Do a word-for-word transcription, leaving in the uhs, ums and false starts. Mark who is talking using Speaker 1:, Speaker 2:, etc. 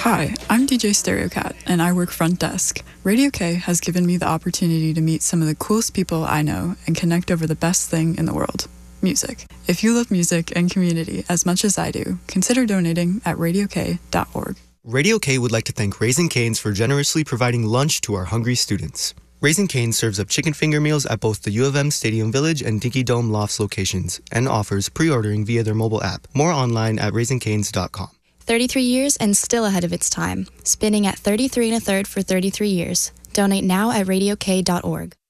Speaker 1: Hi, I'm D J Stereocat, and I work front desk. Radio K has given me the opportunity to meet some of the coolest people I know and connect over the best thing in the world, music. If you love music and community as much as I do, consider donating at radio k dot org.
Speaker 2: Radio K would like to thank Raising Cane's for generously providing lunch to our hungry students. Raising Cane serves up chicken finger meals at both the U of M Stadium Village and Dinky Dome Lofts locations and offers pre-ordering via their mobile app. More online at raising canes dot com.
Speaker 3: thirty-three years and still ahead of its time. Spinning at thirty-three and a third for thirty-three years. Donate now at radio k dot org.